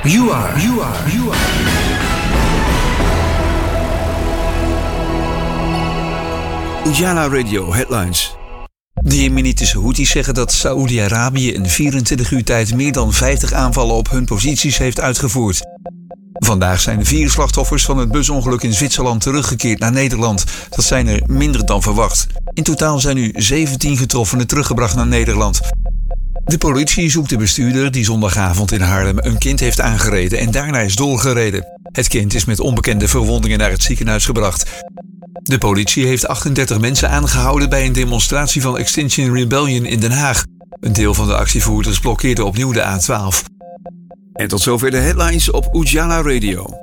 You are. Ujala Radio Headlines. De Jemenitische Houthis zeggen dat Saoedi-Arabië in 24 uur tijd meer dan 50 aanvallen op hun posities heeft uitgevoerd. Vandaag zijn de 4 slachtoffers van het busongeluk in Zwitserland teruggekeerd naar Nederland. Dat zijn er minder dan verwacht. In totaal zijn nu 17 getroffenen teruggebracht naar Nederland. De politie zoekt de bestuurder die zondagavond in Haarlem een kind heeft aangereden en daarna is doorgereden. Het kind is met onbekende verwondingen naar het ziekenhuis gebracht. De politie heeft 38 mensen aangehouden bij een demonstratie van Extinction Rebellion in Den Haag. Een deel van de actievoerders blokkeerde opnieuw de A12. En tot zover de headlines op Ujala Radio.